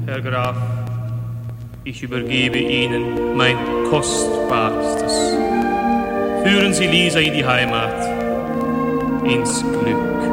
Herr Graf, ich übergebe Ihnen mein Kostbarstes. Führen Sie Lisa in die Heimat, ins Glück.